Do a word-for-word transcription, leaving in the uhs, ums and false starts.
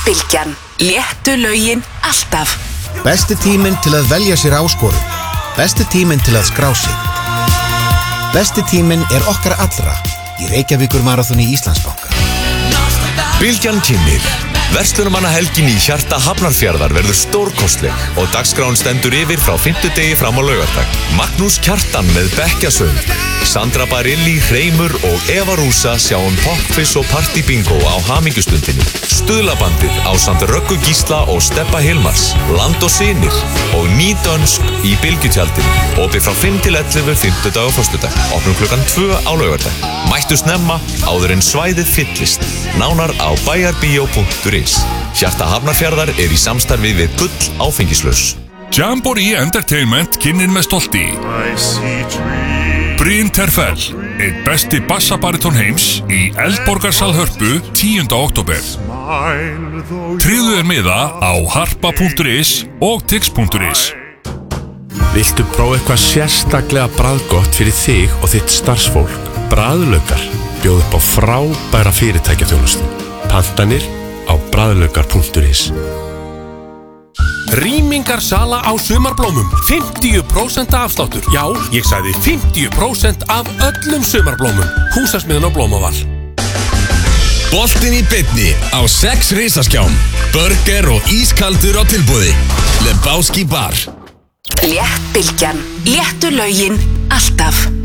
Léttbylgjan. Léttu lögin alltaf. Besti tíminn til að velja sér áskorun. Besti tíminn til að skrá sig. Besti tíminn er okkar allra í Reykjavíkur maraþoni Íslandsbanka. Bylgjan kynnir. Verslunarmannahelgin í hjarta Hafnarfjarðar verður stórkostleg og dagskráin stendur yfir frá fimmtudegi fram á laugardag. Magnús Kjartan með bekkjasöng, Sandra Barilli, Hreimur og Eva Rúsa sjá um popquiz og partybingo á hamingjustundinni. Stuðlabandið ásamt Röggu Gísla og Stebba Hilmars, Land og Synir og Nýdönsk í Bylgjutjaldinu. Opið frá fimm til ellefu fimmtudag og föstudag. Opnum klukkan tvö á laugardag. Mættu snemma áður en svæðið fyllist. Nánar á bæjarbíó punktur is. Hjarta Hafnarfjarðar er í samstarfi við Gull áfengislaus. Jamboree Entertainment kynir með stolti Bryn Terfell, einn besti bassabariton heims í Eldborgarsal Hörpu tíunda október. Tryggðu þér miða á harpa punktur is og tix punktur is. Viltu prófa eitthvað sérstaklega bragðgott fyrir þig og þitt starfsfólk? Bragðlaukar bjóð upp á frábæra fyrirtækjaþjónustu. Pantanir á bragðlaukar punktur is. Rýmingarsala á sumarblómum, fimmtíu prósent afsláttur. Já, ég sagði fimmtíu prósent af öllum sumarblómum. Húsasmiðan á Blómaval. Boltinn í beinni á sex risaskjám. Burger og ískaldur á tilboði. Lebowski bar. Léttbylgjan. Léttu lögin alltaf.